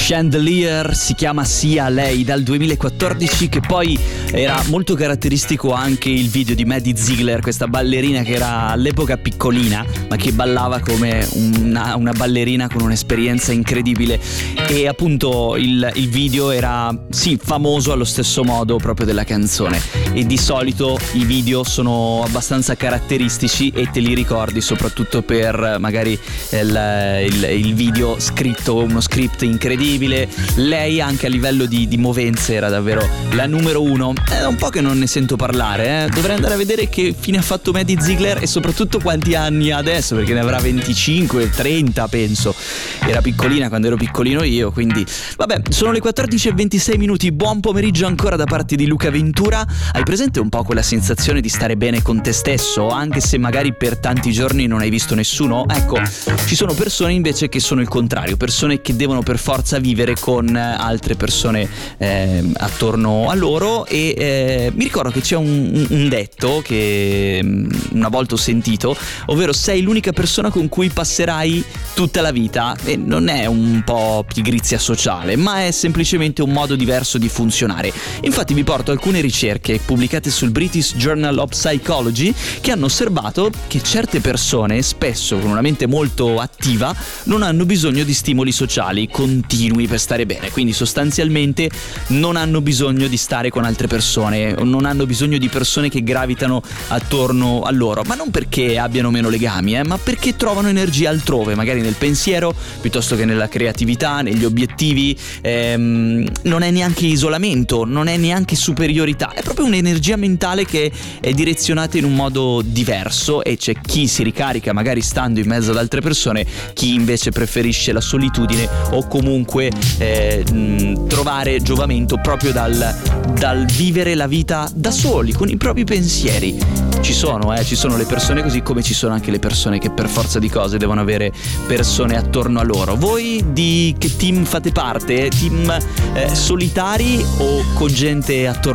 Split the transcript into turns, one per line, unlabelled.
Chandelier, si chiama Sia lei, dal 2014, che poi era molto caratteristico anche il video di Maddie Ziegler, questa ballerina che era all'epoca piccolina ma che ballava come una ballerina con un'esperienza incredibile. E appunto il video era sì famoso allo stesso modo proprio della canzone, e di solito i video sono abbastanza caratteristici e te li ricordi soprattutto per magari il video scritto, uno script incredibile. Lei anche a livello di movenze era davvero la numero uno. È un po' che non ne sento parlare, dovrei andare a vedere che fine ha fatto Maddie Ziegler e soprattutto quanti anni ha adesso, perché ne avrà 25, 30 penso. Era piccolina quando ero piccolino io, quindi vabbè. Sono le 14:26. Buon pomeriggio ancora da parte di Luca Ventura. Hai presente un po' quella sensazione di stare bene con te stesso, anche se magari per tanti giorni non hai visto nessuno? Ecco, ci sono persone invece che sono il contrario, persone che devono per forza vivere con altre persone attorno a loro. E mi ricordo che c'è un detto che una volta ho sentito, ovvero sei l'unica persona con cui passerai tutta la vita. E non è un po' pigrizia sociale, ma è semplicemente un modo diverso di funzionare. Infatti vi porto alcune ricerche pubblicate sul British Journal of Psychology che hanno osservato che certe persone, spesso con una mente molto attiva, non hanno bisogno di stimoli sociali continui per stare bene. Quindi sostanzialmente non hanno bisogno di stare con altre persone, non hanno bisogno di persone che gravitano attorno a loro, ma non perché abbiano meno legami, ma perché trovano energia altrove, magari nel pensiero piuttosto che nella creatività, negli obiettivi. Non è neanche isolamento, non è neanche superiorità, è proprio un'energia mentale che è direzionata in un modo diverso, e c'è chi si ricarica magari stando in mezzo ad altre persone, chi invece preferisce la solitudine o comunque trovare giovamento proprio dal vivere la vita da soli, con i propri pensieri. Ci sono le persone così, come ci sono anche le persone che per forza di cose devono avere persone attorno a loro. Voi di che team fate parte? Team solitari o con gente attorno